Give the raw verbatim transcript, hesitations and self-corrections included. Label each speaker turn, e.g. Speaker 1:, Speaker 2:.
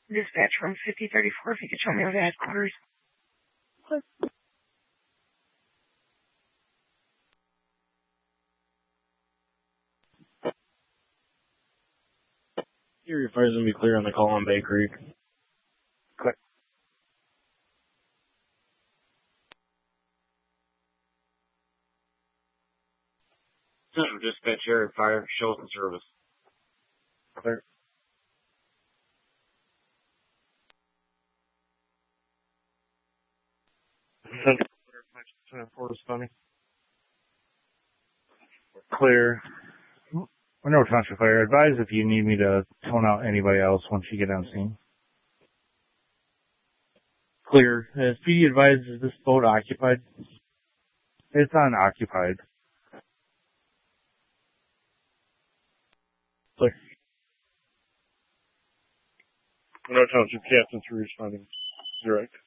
Speaker 1: Dispatch from fifty thirty-four, if you could show me over to headquarters.
Speaker 2: Your fire's going to be clear on the call on Bay Creek.
Speaker 3: Click.
Speaker 2: Central Dispatch area fire, show us in service.
Speaker 3: Clear.
Speaker 2: Central four responding.
Speaker 3: Clear. Monroe Township Fire, advise if you need me to tone out anybody else once you get on scene.
Speaker 2: Clear. Has P D advised, is this boat occupied?
Speaker 3: It's unoccupied.
Speaker 2: Clear. Monroe Township Captain three responding. Direct.